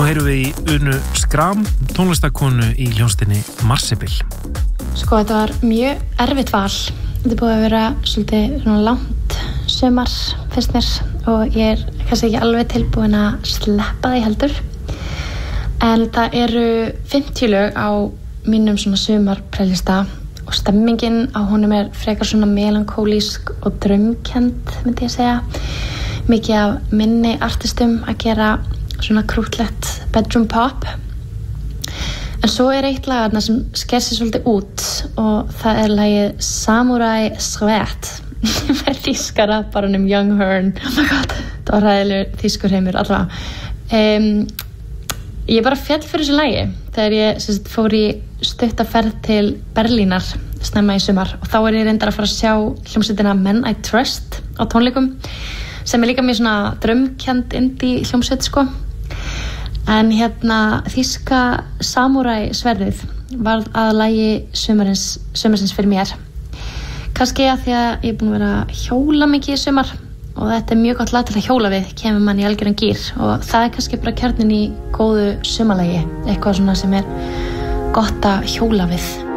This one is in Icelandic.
Nú heyrum við í Unu Skram, tónlistarkonu í hljómsveitinni Marsibil. Sko, þetta var mjög erfitt val. Þetta búið að vera svolítið langt sumar, finnst mér, og ég kannski ekki alveg tilbúin að sleppa því heldur. En það eru 50 lög á mínum svona sumarplaylista og stemmingin á honum frekar svona melankólísk og draumkennd, myndi ég segja. Mikið af minni artistum að gera svona krútlegt bedroom pop. En svo eitt lag þarna sem sker sig svolítið út og það lagið Samurai Sweat með þýska rapparanum Young Horn. Oh my god, það var hræðilegur þýskur heimur allavega. Ég bara féll fyrir þessu lagi þegar ég fór í stuttaferð til Berlínar snemma í sumar og þá ég reyndar að fara að sjá hljómsveitina Men I Trust á tónleikum sem líka mjög svona draumkennd indie hljómsveit sko. En þýska Samurai sverðið varð að lagi sumarsins fyrir mér. Kannski að því að ég búin að vera að hjóla mikið í sumar og þetta mjög gott lag til að hjóla við, kemur mann í algjöran gír og það kannski bara kjarnin í góðu sumarlagi, eitthvað svona sem gott að hjóla við.